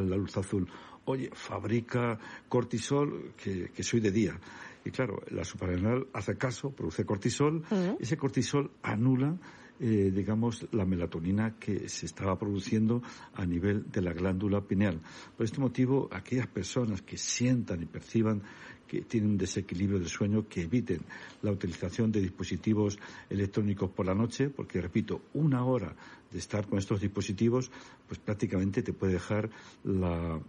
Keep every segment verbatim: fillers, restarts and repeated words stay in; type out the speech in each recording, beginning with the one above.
la luz azul. Oye, fabrica cortisol que, que soy de día. Y claro, la suprarrenal hace caso, produce cortisol, uh-huh. Ese cortisol anula, eh, digamos, la melatonina que se estaba produciendo a nivel de la glándula pineal. Por este motivo, aquellas personas que sientan y perciban que tienen un desequilibrio del sueño, que eviten la utilización de dispositivos electrónicos por la noche, porque, repito, una hora de estar con estos dispositivos, pues prácticamente te puede dejar la...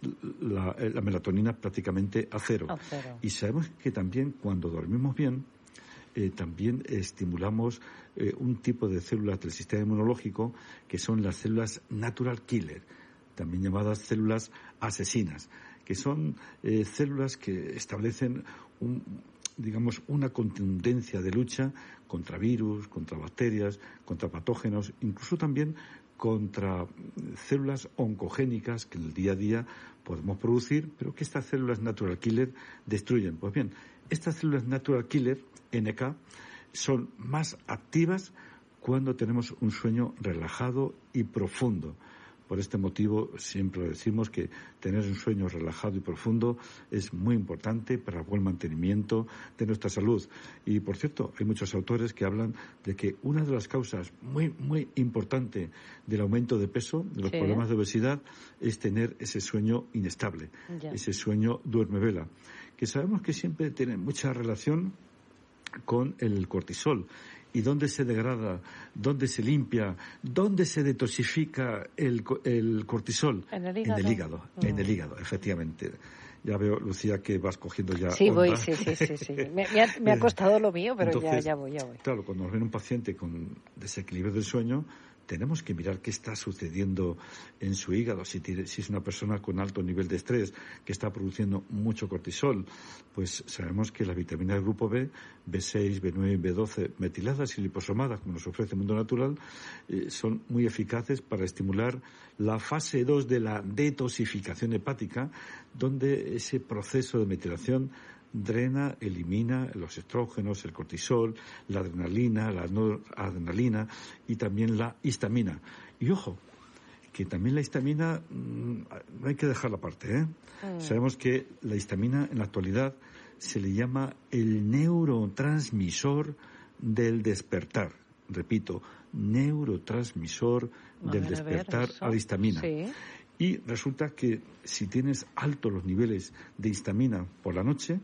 La, la melatonina prácticamente a cero. a cero. Y sabemos que también cuando dormimos bien, eh, también estimulamos eh, un tipo de células del sistema inmunológico que son las células natural killer, también llamadas células asesinas, que son eh, células que establecen un, digamos, una contundencia de lucha contra virus, contra bacterias, contra patógenos, incluso también contra células oncogénicas que en el día a día podemos producir, pero que estas células natural killer destruyen. Pues bien, estas células natural killer, N K, son más activas cuando tenemos un sueño relajado y profundo. Por este motivo, siempre decimos que tener un sueño relajado y profundo es muy importante para el buen mantenimiento de nuestra salud. Y, por cierto, hay muchos autores que hablan de que una de las causas muy, muy importante del aumento de peso, de los sí. problemas de obesidad, es tener ese sueño inestable, ya. ese sueño duerme-vela, que sabemos que siempre tiene mucha relación con el cortisol. ¿Y dónde se degrada? ¿Dónde se limpia? ¿Dónde se detoxifica el, el cortisol? En el hígado. En el hígado, mm. en el hígado, efectivamente. Ya veo, Lucía, que vas cogiendo ya Sí, onda. voy, sí, sí, sí. sí. Me, me, ha, me ha costado lo mío, pero Entonces, ya, ya voy, ya voy. Claro, cuando nos viene un paciente con desequilibrio del sueño, tenemos que mirar qué está sucediendo en su hígado. Si, tiene, si es una persona con alto nivel de estrés, que está produciendo mucho cortisol, pues sabemos que las vitaminas del grupo B, B seis, B nueve, B doce, metiladas y liposomadas, como nos ofrece el mundo natural, eh, son muy eficaces para estimular la fase dos de la detoxificación hepática, donde ese proceso de metilación drena, elimina los estrógenos, el cortisol, la adrenalina, la noradrenalina y también la histamina. Y ojo, que también la histamina mmm, no hay que dejarla aparte, ¿eh? Mm. Sabemos que la histamina en la actualidad se le llama el neurotransmisor del despertar. Repito, neurotransmisor a del ver, despertar a, ver, a la histamina. Sí. Y resulta que si tienes altos los niveles de histamina por la noche,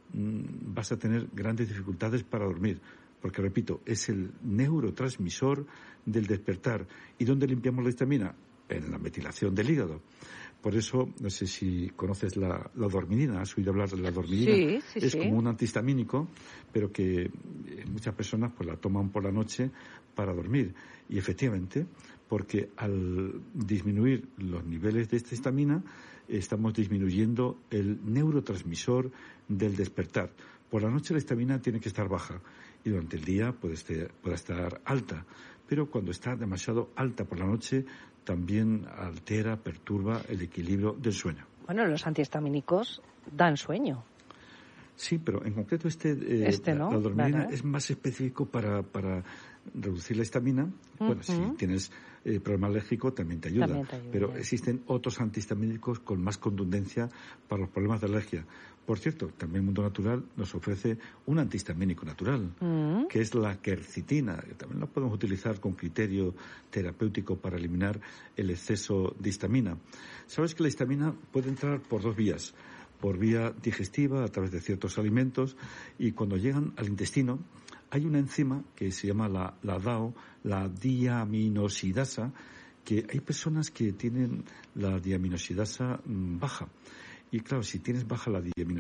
vas a tener grandes dificultades para dormir, porque, repito, es el neurotransmisor del despertar. ¿Y dónde limpiamos la histamina? En la metilación del hígado. Por eso, no sé si conoces la, la dormidina, has oído hablar de la dormidina. Sí, sí, es sí. como un antihistamínico, pero que muchas personas pues la toman por la noche para dormir. Y efectivamente, porque al disminuir los niveles de esta histamina, estamos disminuyendo el neurotransmisor del despertar. Por la noche la histamina tiene que estar baja y durante el día puede estar, puede estar alta, pero cuando está demasiado alta por la noche también altera, perturba el equilibrio del sueño. Bueno, los antihistamínicos dan sueño. Sí, pero en concreto este, eh, este ¿no? la, la dormidina claro. es más específico para, para reducir la histamina. Uh-huh. Bueno, si tienes eh, problema alérgico también te ayuda, también te ayuda pero ya. Existen otros antihistamínicos con más contundencia para los problemas de alergia. Por cierto, también el mundo natural nos ofrece un antihistamínico natural, uh-huh. que es la quercitina, que también la podemos utilizar con criterio terapéutico para eliminar el exceso de histamina. Sabes que la histamina puede entrar por dos vías, por vía digestiva a través de ciertos alimentos, y cuando llegan al intestino hay una enzima que se llama la, la D A O, la diaminosidasa, que hay personas que tienen la diaminosidasa baja. Y claro, si tienes baja la diaminosidasa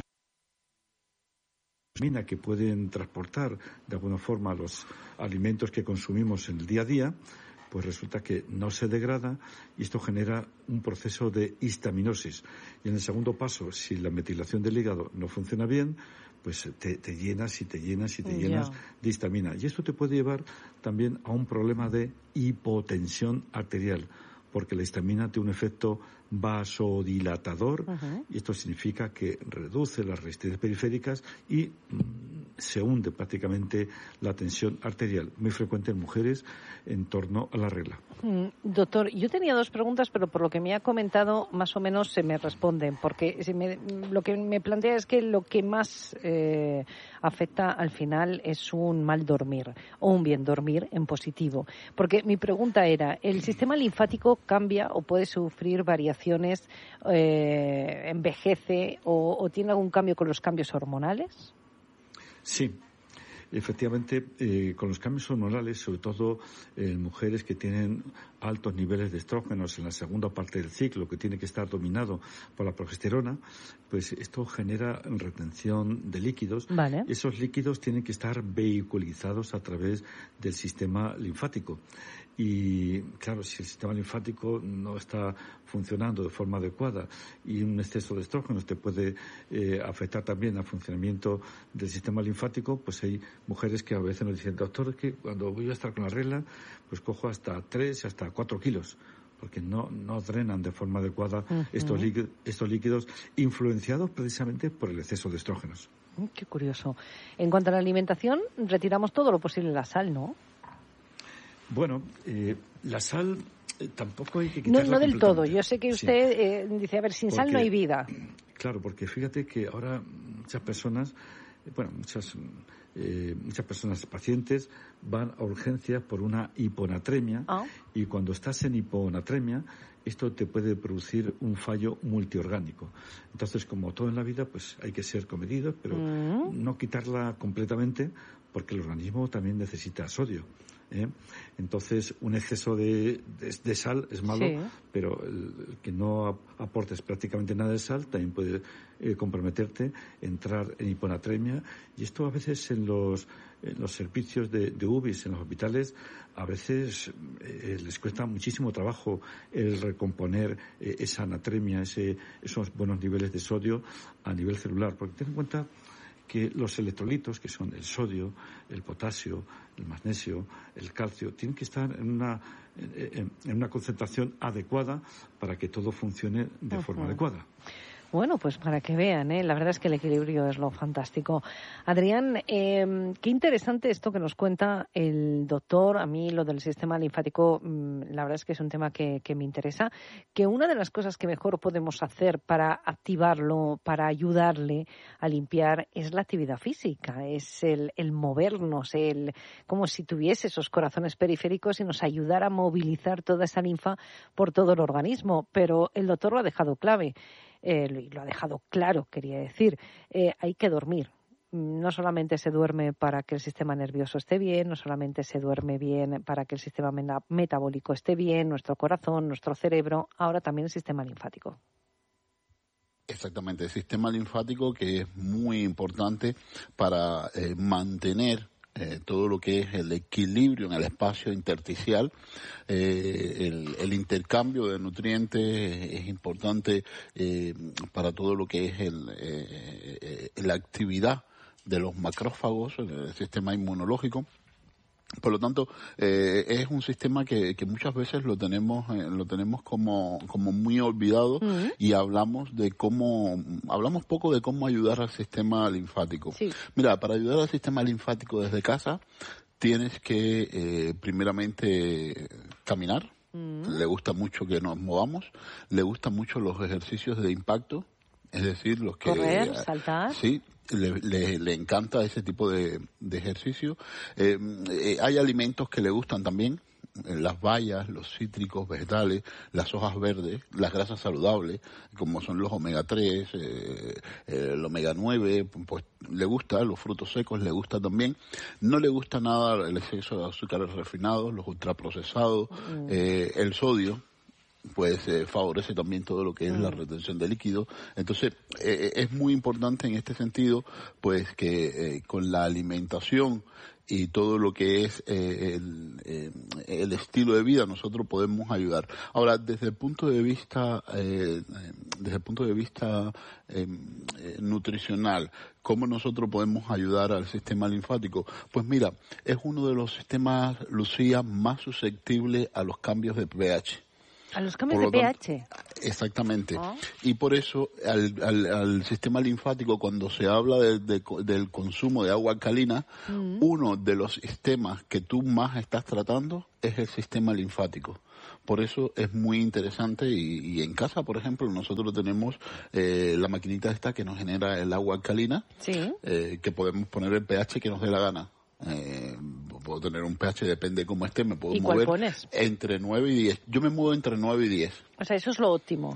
que pueden transportar de alguna forma los alimentos que consumimos en el día a día, pues resulta que no se degrada y esto genera un proceso de histaminosis. Y en el segundo paso, si la metilación del hígado no funciona bien, pues te, te llenas y te llenas y te llenas yeah. de histamina. Y esto te puede llevar también a un problema de hipotensión arterial, porque la histamina tiene un efecto vasodilatador uh-huh. y esto significa que reduce las resistencias periféricas y se hunde prácticamente la tensión arterial, muy frecuente en mujeres en torno a la regla. Mm, doctor, yo tenía dos preguntas, pero por lo que me ha comentado, más o menos se me responden, porque si me, lo que me plantea es que lo que más eh, afecta al final es un mal dormir, o un bien dormir en positivo. Porque mi pregunta era, ¿el sistema linfático cambia o puede sufrir variaciones, eh, envejece o, o tiene algún cambio con los cambios hormonales? Sí, efectivamente, eh, con los cambios hormonales, sobre todo en eh, mujeres que tienen altos niveles de estrógenos en la segunda parte del ciclo, que tiene que estar dominado por la progesterona, pues esto genera retención de líquidos. Vale. Esos líquidos tienen que estar vehiculizados a través del sistema linfático. Y claro, si el sistema linfático no está funcionando de forma adecuada y un exceso de estrógenos te puede eh, afectar también al funcionamiento del sistema linfático, pues hay mujeres que a veces nos dicen, doctor, es que cuando voy a estar con la regla, pues cojo hasta tres, hasta cuatro kilos, porque no, no drenan de forma adecuada uh-huh. estos, líquidos, estos líquidos, influenciados precisamente por el exceso de estrógenos. Qué curioso. En cuanto a la alimentación, retiramos todo lo posible la sal, ¿no? Bueno, eh, la sal eh, tampoco hay que quitarla No, no del todo. Yo sé que usted sí. eh, dice, a ver, sin porque, sal no hay vida. Claro, porque fíjate que ahora muchas personas, bueno, muchas eh, muchas personas pacientes van a urgencias por una hiponatremia oh. y cuando estás en hiponatremia esto te puede producir un fallo multiorgánico. Entonces, como todo en la vida, pues hay que ser comedidos, pero mm. no quitarla completamente porque el organismo también necesita sodio. ¿Eh? Entonces, un exceso de, de, de sal es malo, sí. pero el, el que no aportes prácticamente nada de sal también puede eh, comprometerte, entrar en hiponatremia. Y esto a veces en los, en los servicios de, de U B I s, en los hospitales, a veces eh, les cuesta muchísimo trabajo el recomponer eh, esa anatremia, ese, esos buenos niveles de sodio a nivel celular. Porque ten en cuenta que los electrolitos, que son el sodio, el potasio, el magnesio, el calcio, tienen que estar en una, en, en una concentración adecuada para que todo funcione de uh-huh. forma adecuada. Bueno, pues para que vean, ¿eh? La verdad es que el equilibrio es lo fantástico. Adrián, eh, qué interesante esto que nos cuenta el doctor. A mí lo del sistema linfático, la verdad es que es un tema que, que me interesa. Que una de las cosas que mejor podemos hacer para activarlo, para ayudarle a limpiar, es la actividad física. Es el, el movernos, el como si tuviese esos corazones periféricos y nos ayudara a movilizar toda esa linfa por todo el organismo. Pero el doctor lo ha dejado clave. Eh, lo ha dejado claro, quería decir, eh, hay que dormir. No solamente se duerme para que el sistema nervioso esté bien, no solamente se duerme bien para que el sistema meta- metabólico esté bien, nuestro corazón, nuestro cerebro, ahora también el sistema linfático. Exactamente, el sistema linfático que es muy importante para eh, mantener Eh, todo lo que es el equilibrio en el espacio intersticial, eh, el, el intercambio de nutrientes es, es importante eh, para todo lo que es el, eh, eh, la actividad de los macrófagos, el sistema inmunológico. Por lo tanto, eh, es un sistema que, que muchas veces lo tenemos eh, lo tenemos como como muy olvidado uh-huh. y hablamos de cómo hablamos poco de cómo ayudar al sistema linfático. Sí. Mira, para ayudar al sistema linfático desde casa tienes que eh, primeramente caminar. Uh-huh. Le gusta mucho que nos movamos, le gustan mucho los ejercicios de impacto, es decir, los que correr, saltar. Sí. Le, le, le encanta ese tipo de, de ejercicio. Eh, eh, hay alimentos que le gustan también, las bayas, los cítricos, vegetales, las hojas verdes, las grasas saludables, como son los omega tres, eh, eh, el omega nueve, pues le gusta, los frutos secos le gusta también. No le gusta nada el exceso de azúcares refinados, los ultraprocesados, mm. eh, el sodio. Pues eh, favorece también todo lo que es mm. la retención de líquidos. Entonces, eh, es muy importante en este sentido, pues que eh, con la alimentación y todo lo que es eh, el, eh, el estilo de vida nosotros podemos ayudar. Ahora, desde el punto de vista, eh, desde el punto de vista eh, nutricional, ¿cómo nosotros podemos ayudar al sistema linfático? Pues mira, es uno de los sistemas, Lucía, más susceptibles a los cambios de pH. A los cambios de pH. Exactamente. ¿Oh? Y por eso al, al, al sistema linfático, cuando se habla de, de, del consumo de agua alcalina, mm. uno de los sistemas que tú más estás tratando es el sistema linfático. Por eso es muy interesante y, y en casa, por ejemplo, nosotros tenemos eh, la maquinita esta que nos genera el agua alcalina, sí. eh, que podemos poner el pH que nos dé la gana. Eh, puedo tener un pH, depende de cómo esté, me puedo ¿Y mover cuál pones? Entre nueve y diez. Yo me muevo entre nueve y diez. O sea, eso es lo óptimo.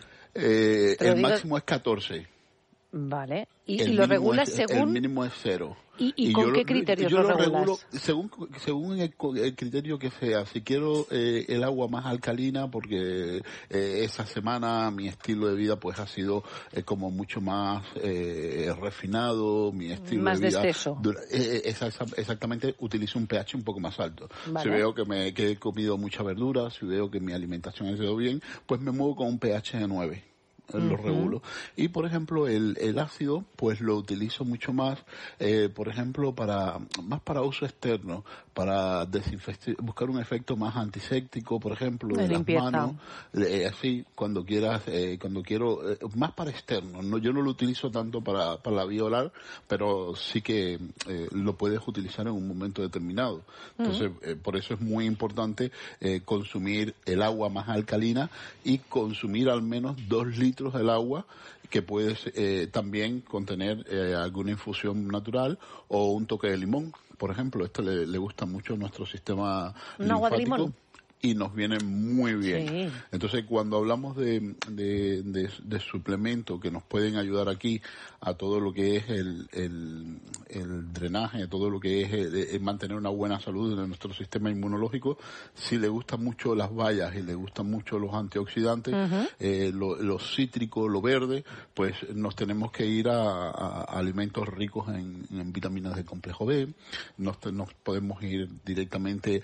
Eh, el digo... máximo es catorce. Vale. ¿Y, y lo regulas es, según? El mínimo es cero. ¿Y, y, y con yo qué lo, criterios yo lo, lo regulas? regulo según, según el, el criterio que sea. Si quiero eh, el agua más alcalina, porque eh, esa semana mi estilo de vida pues ha sido eh, como mucho más eh, refinado, mi estilo más de vida... Más despeso. Eh, esa, exactamente, utilizo un pH un poco más alto. Vale. Si veo que, me, que he comido mucha verdura, si veo que mi alimentación ha sido bien, pues me muevo con un pH de nueve. Lo regulo. Y por ejemplo el, el ácido pues lo utilizo mucho más eh, por ejemplo para más para uso externo, para desinfectar, buscar un efecto más antiséptico, por ejemplo, de las manos, eh, así cuando quieras eh, cuando quiero eh, más para externo. No, yo no lo utilizo tanto para, para la vía oral, pero sí que eh, lo puedes utilizar en un momento determinado. Entonces uh-huh. eh, por eso es muy importante eh, consumir el agua más alcalina y consumir al menos dos litros del agua, que puedes eh, también contener eh, alguna infusión natural o un toque de limón, por ejemplo. Esto le, le gusta mucho a nuestro sistema ¿Un agua de limón? Y nos viene muy bien. Sí. Entonces, cuando hablamos de, de, de, de suplementos que nos pueden ayudar aquí a todo lo que es el, el, el drenaje, a todo lo que es el, el mantener una buena salud de nuestro sistema inmunológico, si le gustan mucho las bayas y le gustan mucho los antioxidantes, uh-huh. eh, lo, los cítricos, lo verde, pues nos tenemos que ir a, a, a alimentos ricos en, en vitaminas del complejo B, nos, nos podemos ir directamente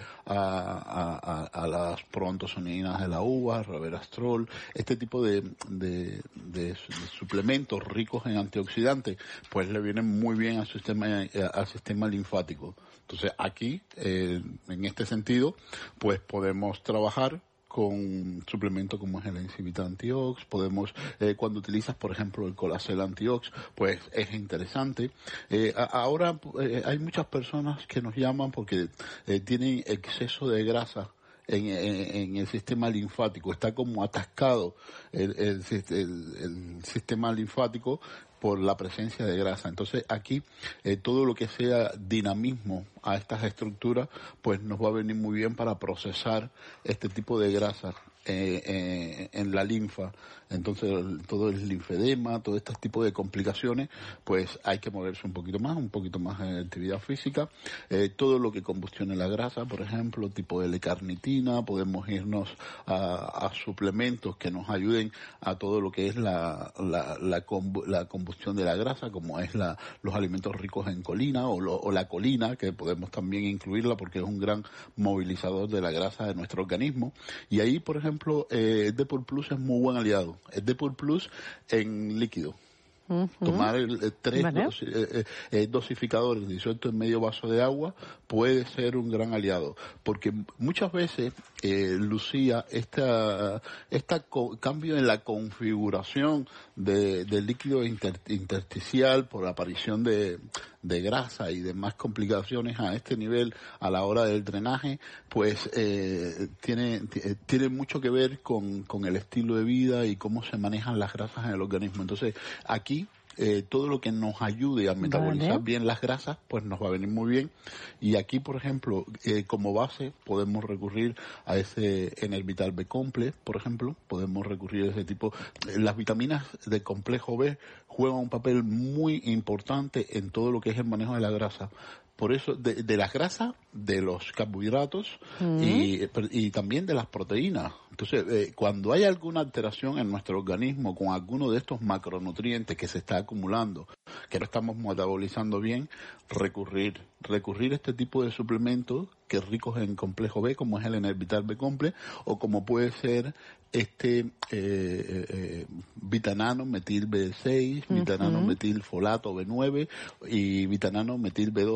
a, a, a las proantocianinas de la uva, resveratrol, este tipo de, de, de, de suplementos ricos en antioxidantes, pues le vienen muy bien al sistema, al sistema linfático. Entonces aquí, eh, en este sentido, pues podemos trabajar con suplementos como es el Encivita Antiox, podemos, eh, cuando utilizas, por ejemplo, el Colacel Antiox, pues es interesante. Eh, a, ahora eh, hay muchas personas que nos llaman porque eh, tienen exceso de grasa En, en, en el sistema linfático, está como atascado el, el, el, el sistema linfático por la presencia de grasa. Entonces aquí eh, todo lo que sea dinamismo a estas estructuras pues nos va a venir muy bien para procesar este tipo de grasa eh, eh, en la linfa. Entonces todo el linfedema, todo este tipo de complicaciones, pues hay que moverse un poquito más, un poquito más en actividad física. Eh, todo lo que combustione la grasa, por ejemplo, tipo L-carnitina, podemos irnos a, a suplementos que nos ayuden a todo lo que es la, la, la, combu, la combustión de la grasa, como es la, los alimentos ricos en colina o, lo, o la colina, que podemos también incluirla porque es un gran movilizador de la grasa de nuestro organismo. Y ahí, por ejemplo, eh, el Depur Plus es muy buen aliado. El Depur Plus en líquido. Uh-huh. Tomar el, el tres ¿Vale? dos, eh, eh, dosificadores disueltos en medio vaso de agua puede ser un gran aliado, porque muchas veces, eh, Lucía, esta, esta co- cambio en la configuración de, del líquido inter, intersticial por la aparición de, de grasa y demás complicaciones a este nivel a la hora del drenaje, pues eh, tiene, t- tiene mucho que ver con, con el estilo de vida y cómo se manejan las grasas en el organismo. Entonces, aquí Eh, todo lo que nos ayude a metabolizar vale. bien las grasas, pues nos va a venir muy bien. Y aquí, por ejemplo, eh, como base, podemos recurrir a ese Enervital B Complex, por ejemplo, podemos recurrir a ese tipo. Las vitaminas del complejo B juegan un papel muy importante en todo lo que es el manejo de la grasa. Por eso, de, de las grasas, de los carbohidratos mm. y, y también de las proteínas. Entonces, eh, cuando hay alguna alteración en nuestro organismo con alguno de estos macronutrientes que se está acumulando, que no estamos metabolizando bien, recurrir, recurrir a este tipo de suplementos que es ricos en complejo B, como es el Enervital B Complex, o como puede ser este eh, eh, vitanano metil B seis, uh-huh. vitanano metil folato B nueve y vitanano metil B doce.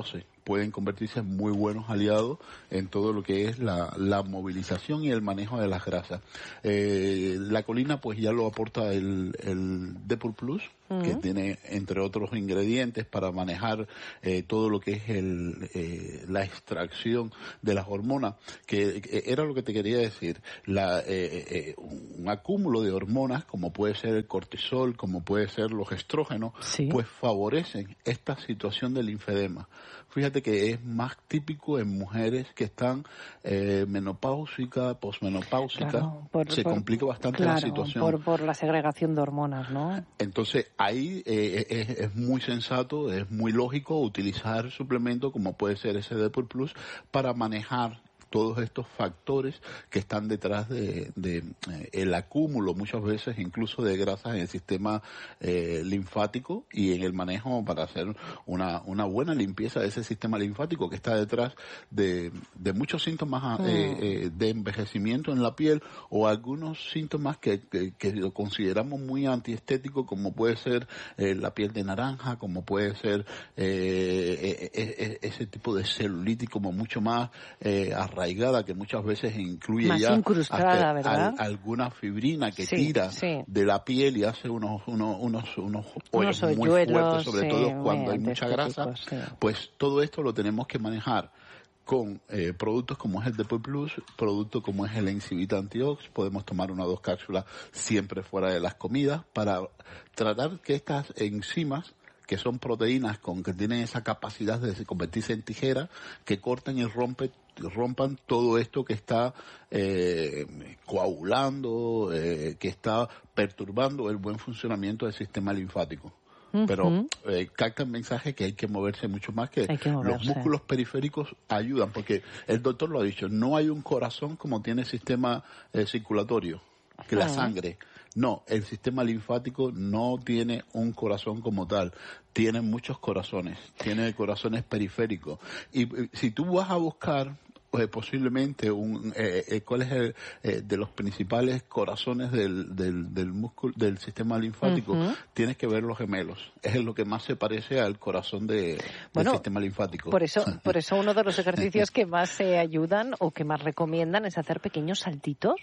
pueden convertirse en muy buenos aliados en todo lo que es la, la movilización y el manejo de las grasas. Eh, la colina pues ya lo aporta el, el Depur Plus, uh-huh. que tiene entre otros ingredientes para manejar eh, todo lo que es el, eh, la extracción de las hormonas, que eh, era lo que te quería decir, la, eh, eh, un acúmulo de hormonas como puede ser el cortisol, como puede ser los estrógenos, sí. pues favorecen esta situación del linfedema. Fíjate que es más típico en mujeres que están eh, menopáusicas, posmenopáusicas, claro, por, se por, complica bastante claro, la situación. Por, por la segregación de hormonas, ¿no? Entonces ahí eh, es, es muy sensato, es muy lógico utilizar suplementos como puede ser ese Depur Plus para manejar todos estos factores que están detrás de, de eh, el acúmulo muchas veces incluso de grasas en el sistema eh, linfático y en el manejo para hacer una, una buena limpieza de ese sistema linfático que está detrás de, de muchos síntomas mm. eh, eh, de envejecimiento en la piel o algunos síntomas que, que, que lo consideramos muy antiestéticos como puede ser eh, la piel de naranja, como puede ser eh, eh, eh, ese tipo de celulitis como mucho más eh, arraigada que muchas veces incluye más ya incrustada, al, alguna fibrina que sí, tira sí. de la piel y hace unos unos unos unos hoyos muy fuertes, sobre sí, todo cuando hay mucha grasa, sí. Pues todo esto lo tenemos que manejar con eh, productos como es el Depur Plus, productos como es el Enzivita Antiox, podemos tomar una o dos cápsulas siempre fuera de las comidas para tratar que estas enzimas que son proteínas con que tienen esa capacidad de convertirse en tijera, que cortan y rompen rompan todo esto que está eh, coagulando, eh, que está perturbando el buen funcionamiento del sistema linfático. Uh-huh. Pero eh, capta el mensaje que hay que moverse mucho más, que, que los músculos periféricos ayudan, porque el doctor lo ha dicho, no hay un corazón como tiene el sistema eh, circulatorio, que uh-huh. la sangre. No, el sistema linfático no tiene un corazón como tal, tiene muchos corazones, tiene corazones periféricos. Y si tú vas a buscar pues, posiblemente un eh, eh, cuál es el eh, de los principales corazones del del del músculo del sistema linfático, uh-huh. tienes que ver los gemelos. Es lo que más se parece al corazón de, bueno, del sistema linfático. Por eso, por eso uno de los ejercicios que más se ayudan o que más recomiendan es hacer pequeños saltitos.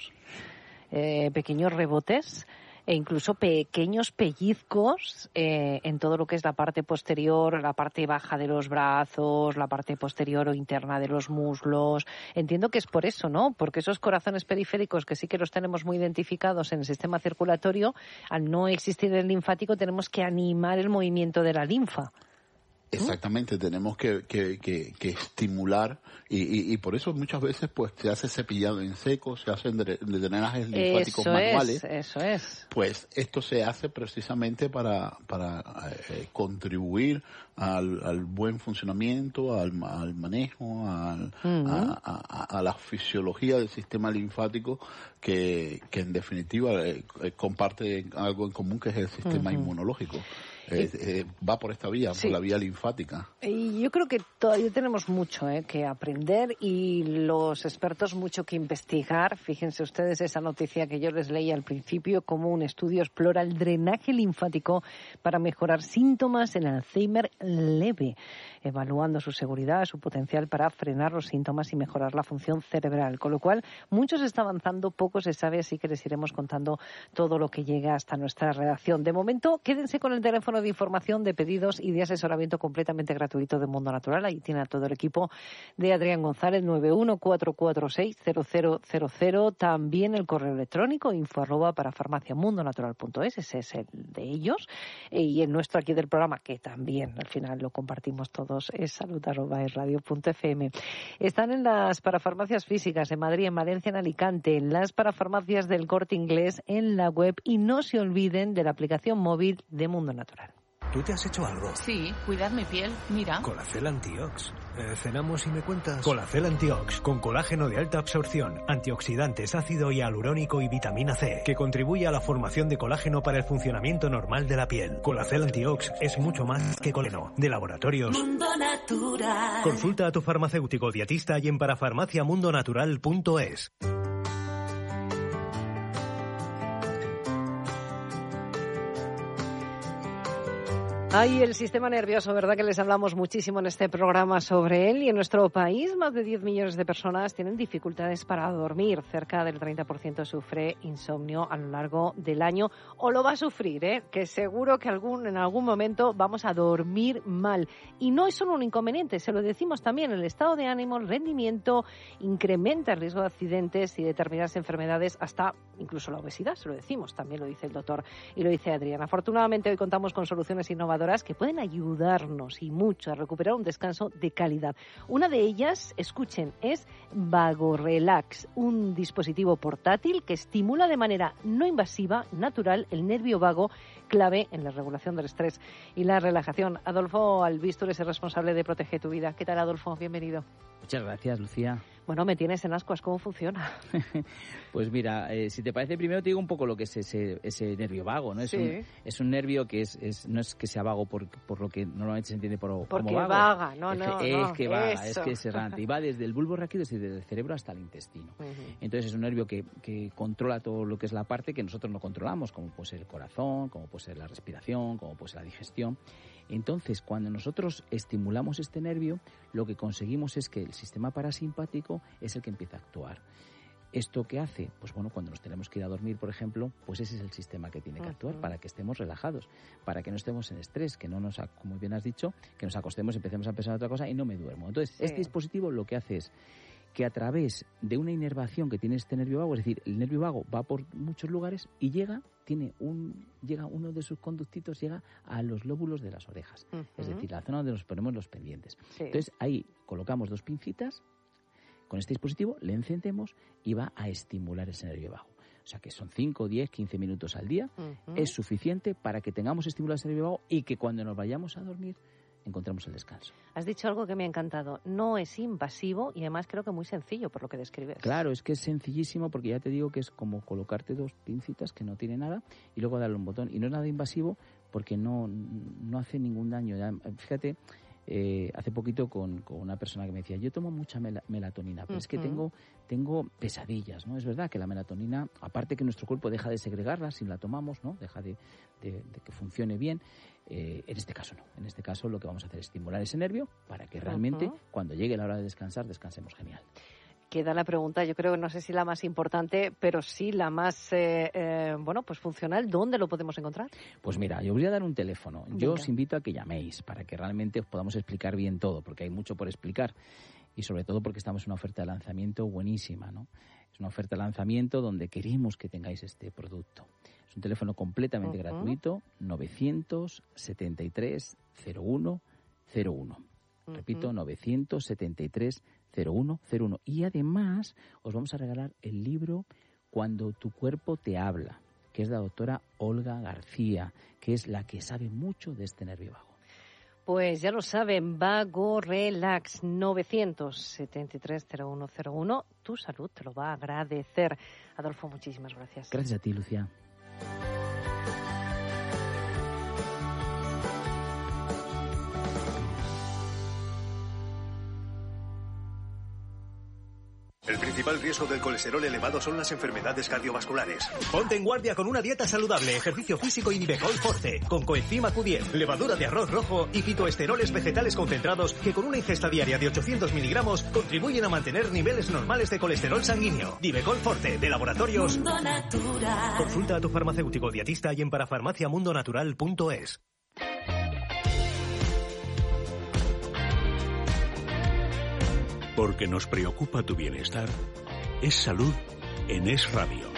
Eh, pequeños rebotes e incluso pequeños pellizcos eh, en todo lo que es la parte posterior, la parte baja de los brazos, la parte posterior o interna de los muslos. Entiendo que es por eso, ¿no? Porque esos corazones periféricos que sí que los tenemos muy identificados en el sistema circulatorio, al no existir el linfático tenemos que animar el movimiento de la linfa. Exactamente, tenemos que, que, que, que estimular y, y, y por eso muchas veces pues se hace cepillado en seco, se hacen drenajes linfáticos eso manuales. Es, eso es. Pues esto se hace precisamente para, para eh, contribuir al, al buen funcionamiento, al, al manejo, al, uh-huh. a, a, a la fisiología del sistema linfático que, que en definitiva eh, comparte algo en común que es el sistema uh-huh. inmunológico. Eh, eh, va por esta vía, sí. por la vía linfática. Y yo creo que todavía tenemos mucho eh, que aprender y los expertos mucho que investigar. Fíjense ustedes esa noticia que yo les leí al principio, como un estudio explora el drenaje linfático para mejorar síntomas en Alzheimer leve, evaluando su seguridad, su potencial para frenar los síntomas y mejorar la función cerebral. Con lo cual, mucho se está avanzando, poco se sabe, así que les iremos contando todo lo que llega hasta nuestra redacción. De momento, quédense con el teléfono de información, de pedidos y de asesoramiento completamente gratuito de Mundo Natural. Ahí tiene a todo el equipo de Adrián González, nueve uno cuatro cuatro seis cero cero cero cero. También el correo electrónico info arroba para farmaciamundonatural punto es, ese es el de ellos. Y el nuestro aquí del programa, que también al final lo compartimos todos, es salud arroba es radio punto f m. Están en las parafarmacias físicas en Madrid, en Valencia, en Alicante, en las parafarmacias del Corte Inglés, en la web, y no se olviden de la aplicación móvil de Mundo Natural. ¿Tú te has hecho algo? Sí, cuidar mi piel, mira. Colacel Antiox. Eh, ¿Cenamos y me cuentas? Colacel Antiox, con colágeno de alta absorción, antioxidantes, ácido hialurónico y vitamina C, que contribuye a la formación de colágeno para el funcionamiento normal de la piel. Colacel Antiox es mucho más que colágeno. De laboratorios Mundo Natural. Consulta a tu farmacéutico dietista y en parafarmaciamundonatural punto es. Ay, el sistema nervioso, ¿verdad? Que les hablamos muchísimo en este programa sobre él. Y en nuestro país, más de diez millones de personas tienen dificultades para dormir. Cerca del treinta por ciento sufre insomnio a lo largo del año. O lo va a sufrir, ¿eh? Que seguro que algún, en algún momento vamos a dormir mal. Y no es solo un inconveniente, se lo decimos también. El estado de ánimo, el rendimiento, incrementa el riesgo de accidentes y determinadas enfermedades, hasta incluso la obesidad, se lo decimos. También lo dice el doctor y lo dice Adrián. Afortunadamente, hoy contamos con soluciones innovadoras que pueden ayudarnos y mucho a recuperar un descanso de calidad. Una de ellas, escuchen, es VagoRelax, un dispositivo portátil que estimula de manera no invasiva, natural, el nervio vago, clave en la regulación del estrés y la relajación. Adolfo Albis, tú eres el responsable de Protege tu Vida. ¿Qué tal, Adolfo? Bienvenido. Muchas gracias, Lucía. Bueno, me tienes en ascuas, ¿cómo funciona? Pues mira, eh, si te parece, primero te digo un poco lo que es ese, ese nervio vago, ¿no? Es, sí. un, es un nervio que es, es no es que sea vago por, por lo que normalmente se entiende por, Porque como vago. vaga, no, es no, que, no. Es que vaga, eso. es que es errante. Y va desde el bulbo raquídeo, desde el cerebro hasta el intestino. Uh-huh. Entonces es un nervio que, que controla todo lo que es la parte que nosotros no controlamos, como puede ser el corazón, como puede ser la respiración, como puede ser la digestión. Entonces, cuando nosotros estimulamos este nervio, lo que conseguimos es que el sistema parasimpático es el que empieza a actuar. ¿Esto qué hace? Pues bueno, cuando nos tenemos que ir a dormir, por ejemplo, pues ese es el sistema que tiene que actuar uh-huh. para que estemos relajados, para que no estemos en estrés, que no nos, como bien has dicho, que nos acostemos, empecemos a pensar en otra cosa y no me duermo. Entonces, sí. este dispositivo lo que hace es que a través de una inervación que tiene este nervio vago, es decir, el nervio vago va por muchos lugares y llega, tiene un, llega uno de sus conductitos, llega a los lóbulos de las orejas, uh-huh. es decir, la zona donde nos ponemos los pendientes. Sí. Entonces ahí colocamos dos pincitas, con este dispositivo le encendemos y va a estimular ese nervio vago. O sea que son cinco, diez, quince minutos al día, uh-huh. es suficiente para que tengamos estimulado ese nervio vago y que cuando nos vayamos a dormir encontramos el descanso. Has dicho algo que me ha encantado. No es invasivo y además creo que muy sencillo por lo que describes. Claro, es que es sencillísimo porque ya te digo que es como colocarte dos pincitas que no tiene nada y luego darle un botón. Y no es nada invasivo porque no, no hace ningún daño. Ya, fíjate, eh, hace poquito con, con una persona que me decía, yo tomo mucha mel- melatonina, pero uh-huh. es que tengo, tengo pesadillas, ¿no? Es verdad que la melatonina, aparte que nuestro cuerpo deja de segregarla si la tomamos, ¿no? Deja de, de, de que funcione bien. Eh, en este caso no, en este caso lo que vamos a hacer es estimular ese nervio para que realmente uh-huh. cuando llegue la hora de descansar, descansemos genial. Queda la pregunta, yo creo que no sé si la más importante, pero sí la más, eh, eh, bueno, pues funcional. ¿Dónde lo podemos encontrar? Pues mira, yo voy a dar un teléfono. Venga. Yo os invito a que llaméis para que realmente os podamos explicar bien todo, porque hay mucho por explicar y sobre todo porque estamos en una oferta de lanzamiento buenísima, ¿no? Es una oferta de lanzamiento donde queremos que tengáis este producto. Es un teléfono completamente uh-huh. gratuito, novecientos setenta y tres cero uno cero uno. Uh-huh. Repito, novecientos setenta y tres cero uno cero uno. Y además os vamos a regalar el libro Cuando tu cuerpo te habla, que es de la doctora Olga García, que es la que sabe mucho de este nervio vago. Pues ya lo saben, VagoRelax, novecientos setenta y tres cero uno cero uno. Tu salud te lo va a agradecer. Adolfo, muchísimas gracias. Gracias a ti, Lucía. El principal riesgo del colesterol elevado son las enfermedades cardiovasculares. Ponte en guardia con una dieta saludable, ejercicio físico y Nivecol Forte, con coenzima Q diez, levadura de arroz rojo y fitoesteroles vegetales concentrados que con una ingesta diaria de ochocientos miligramos contribuyen a mantener niveles normales de colesterol sanguíneo. Nivecol Forte, de Laboratorios Mundo Natural. Consulta a tu farmacéutico dietista y en parafarmaciamundonatural punto es. Porque nos preocupa tu bienestar, es salud en Es Radio.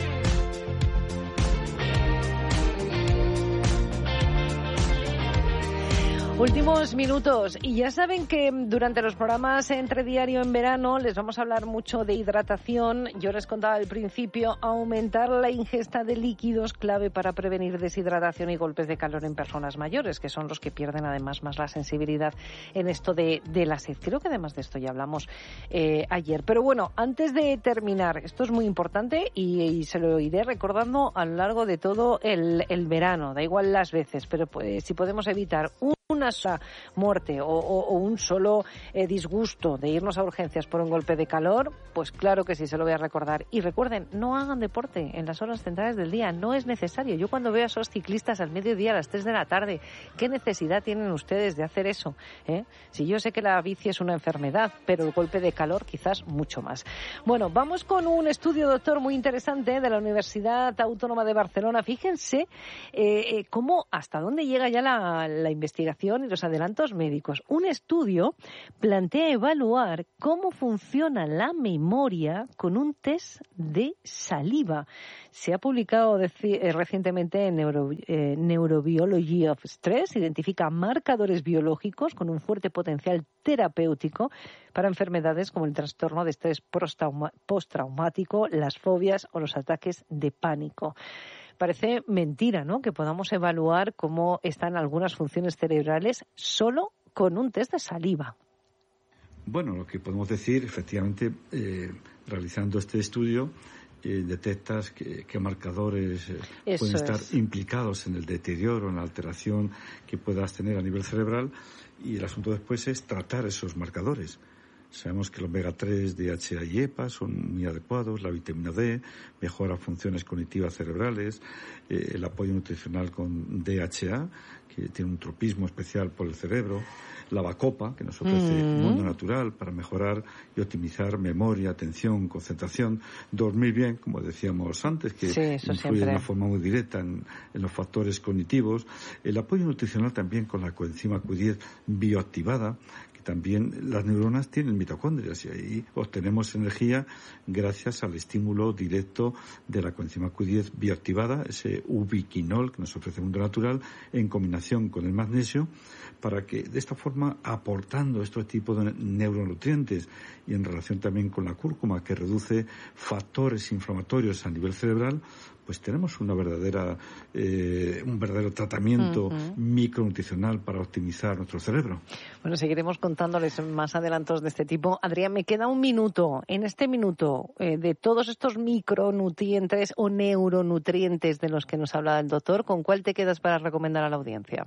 Últimos minutos. Y ya saben que durante los programas Entre Diario en verano les vamos a hablar mucho de hidratación. Yo les contaba al principio, aumentar la ingesta de líquidos clave para prevenir deshidratación y golpes de calor en personas mayores, que son los que pierden además más la sensibilidad en esto de, de la sed. Creo que además de esto ya hablamos eh, ayer. Pero bueno, antes de terminar, esto es muy importante y, y se lo iré recordando a lo largo de todo el, el verano. Da igual las veces, pero pues, si podemos evitar un una sola muerte o, o, o un solo eh, disgusto de irnos a urgencias por un golpe de calor, pues claro que sí, se lo voy a recordar. Y recuerden, no hagan deporte en las horas centrales del día, no es necesario. Yo cuando veo a esos ciclistas al mediodía, a las tres de la tarde, ¿qué necesidad tienen ustedes de hacer eso? ¿Eh? Si yo sé que la bici es una enfermedad, pero el golpe de calor quizás mucho más. Bueno, vamos con un estudio, doctor, muy interesante de la Universidad Autónoma de Barcelona. Fíjense eh, cómo, hasta dónde llega ya la, la investigación y los adelantos médicos. Un estudio plantea evaluar cómo funciona la memoria con un test de saliva. Se ha publicado deci- eh, recientemente en Neuro, eh, Neurobiology of Stress. Identifica marcadores biológicos con un fuerte potencial terapéutico para enfermedades como el trastorno de estrés postrauma- postraumático, las fobias o los ataques de pánico. Parece mentira, ¿no?, que podamos evaluar cómo están algunas funciones cerebrales solo con un test de saliva. Bueno, lo que podemos decir, efectivamente, eh, realizando este estudio, eh, detectas que, que marcadores eh, pueden estar es. implicados en el deterioro, en la alteración que puedas tener a nivel cerebral, y el asunto después es tratar esos marcadores. Sabemos que el omega tres, D H A y E P A son muy adecuados, la vitamina D mejora funciones cognitivas cerebrales, eh, el apoyo nutricional con D H A, que tiene un tropismo especial por el cerebro, la Bacopa, que nos ofrece mm. Mundo Natural para mejorar y optimizar memoria, atención, concentración, dormir bien, como decíamos antes, que sí, influye siempre. de una forma muy directa en, en los factores cognitivos, el apoyo nutricional también con la coenzima Q diez bioactivada, también las neuronas tienen mitocondrias y ahí obtenemos energía gracias al estímulo directo de la coenzima Q diez bioactivada, ese ubiquinol que nos ofrece el Mundo Natural, en combinación con el magnesio, para que de esta forma, aportando estos tipos de neuronutrientes y en relación también con la cúrcuma, que reduce factores inflamatorios a nivel cerebral, pues tenemos una verdadera, eh, un verdadero tratamiento uh-huh. micronutricional para optimizar nuestro cerebro. Bueno, seguiremos contándoles más adelantos de este tipo. Adrián, me queda un minuto. En este minuto, eh, de todos estos micronutrientes o neuronutrientes de los que nos habla el doctor, ¿con cuál te quedas para recomendar a la audiencia?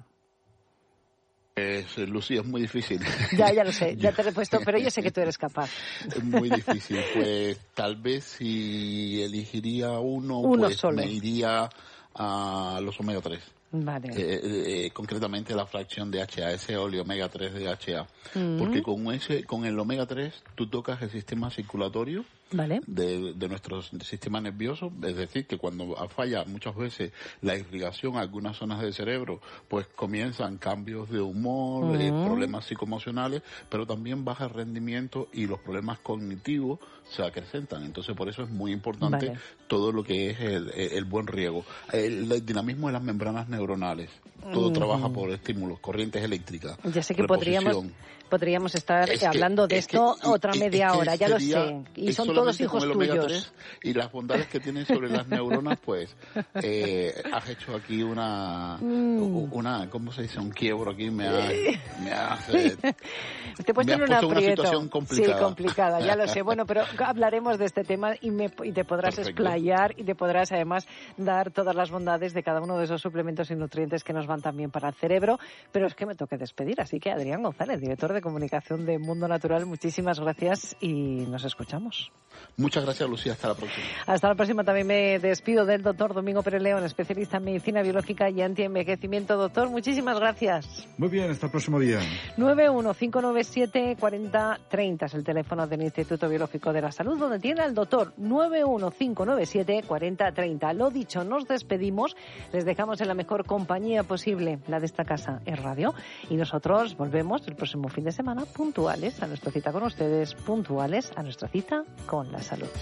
Eh, Lucía, es muy difícil. Ya, ya lo sé, ya te lo he puesto, pero yo sé que tú eres capaz. Es muy difícil, pues tal vez si elegiría uno, uno pues solo. me iría a los omega tres. Vale. Eh, eh, concretamente la fracción de D H A, ese óleo omega tres de D H A. Mm. Porque con ese, con el omega tres tú tocas el sistema circulatorio vale. de, de nuestro sistema nervioso, es decir, que cuando falla muchas veces la irrigación a algunas zonas del cerebro, pues comienzan cambios de humor, mm. eh, problemas psicoemocionales, pero también baja el rendimiento y los problemas cognitivos se acrecentan. Entonces por eso es muy importante vale. todo lo que es el, el, el buen riego. El, el dinamismo de las membranas neuronales. Todo mm. trabaja por estímulos, corrientes eléctricas. Ya sé que podríamos podríamos estar es hablando que, de esto que, otra media es hora, ya lo sé. Y son todos hijos tuyos. Y las bondades que tienen sobre las neuronas, pues, eh, has hecho aquí una, mm. una, ¿cómo se dice? Un quiebro aquí, me ha, me hace, te he puesto me en has una, puesto una situación complicada. Sí, complicada, ya lo sé. Bueno, pero hablaremos de este tema y, me, y te podrás Perfecto. explayar y te podrás además dar todas las bondades de cada uno de esos suplementos y nutrientes que nos van también para el cerebro. Pero es que me toca despedir, así que Adrián González, director de comunicación de Mundo Natural, muchísimas gracias y nos escuchamos. Muchas gracias, Lucía. Hasta la próxima. Hasta la próxima. También me despido del doctor Domingo Pérez León, especialista en medicina biológica y antienvejecimiento. Doctor, muchísimas gracias. Muy bien, hasta el próximo día. nueve uno cinco nueve siete cuatro cero tres cero es el teléfono del Instituto Biológico de la Salud, donde tiene al doctor. nueve uno cinco nueve siete cuatro cero tres cero. Lo dicho, nos despedimos. Les dejamos en la mejor compañía posible, la de esta casa, es Radio. Y nosotros volvemos el próximo fin de semana puntuales a nuestra cita con ustedes, puntuales a nuestra cita con la salud.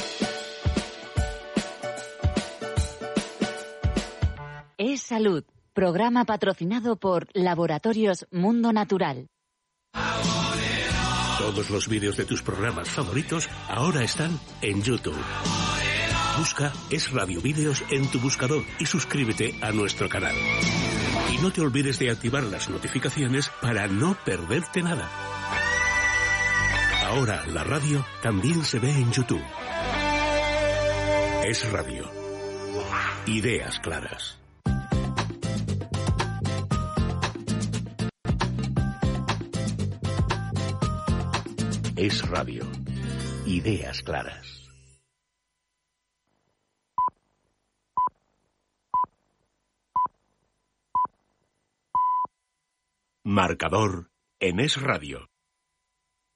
Es Salud, programa patrocinado por Laboratorios Mundo Natural. Todos los vídeos de tus programas favoritos ahora están en YouTube. Busca Es Radio Vídeos en tu buscador y suscríbete a nuestro canal. Y no te olvides de activar las notificaciones para no perderte nada. Ahora la radio también se ve en YouTube. Es Radio. Ideas claras. Es Radio. Ideas claras. Marcador en Es Radio.